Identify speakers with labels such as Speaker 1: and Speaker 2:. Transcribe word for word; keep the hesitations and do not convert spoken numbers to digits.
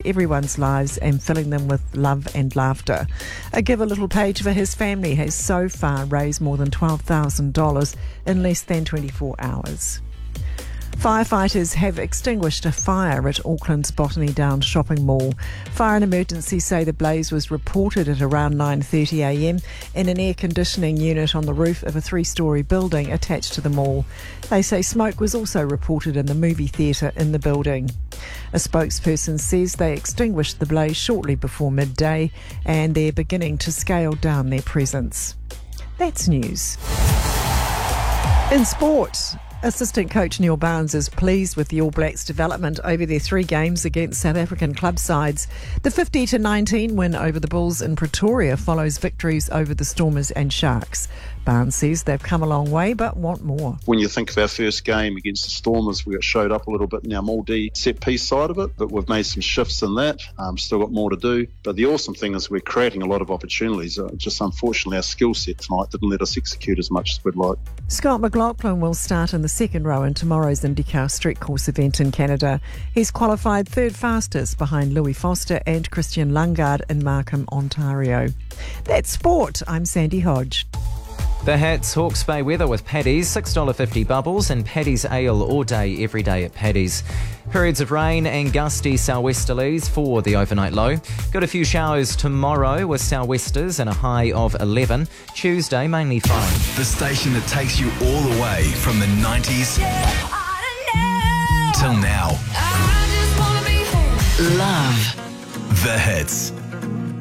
Speaker 1: everyone's lives and filling them with love and laughter. A Give a Little page for his family has so far raised more than twelve thousand dollars in less than twenty-four hours. Firefighters have extinguished a fire at Auckland's Botany Downs shopping mall. Fire and Emergency say the blaze was reported at around nine thirty a m in an air conditioning unit on the roof of a three-storey building attached to the mall. They say smoke was also reported in the movie theatre in the building. A spokesperson says they extinguished the blaze shortly before midday and they're beginning to scale down their presence. That's news. In sport, assistant coach Neil Barnes is pleased with the All Blacks' development over their three games against South African club sides. The fifty to nineteen win over the Bulls in Pretoria follows victories over the Stormers and Sharks. Barnes says they've come a long way but want more.
Speaker 2: When you think of our first game against the Stormers, we got showed up a little bit in our multi set piece side of it, but we've made some shifts in that. Um, still got more to do. But the awesome thing is we're creating a lot of opportunities. Uh, just unfortunately our skill set tonight didn't let us execute as much as we'd like.
Speaker 1: Scott McLaughlin will start in the second row in tomorrow's IndyCar Street Course event in Canada. He's qualified third fastest behind Louis Foster and Christian Lundgaard in Markham, Ontario. That's sport. I'm Sandy Hodge.
Speaker 3: The Hats Hawke's Bay weather with Paddy's, six dollars fifty bubbles and Paddy's Ale all day, every day at Paddy's. Periods of rain and gusty sou'westerlies for the overnight low. Got a few showers tomorrow with sou'westers and a high of eleven. Tuesday, mainly fine.
Speaker 4: The station that takes you all the way from the nineties till now. Love the hits.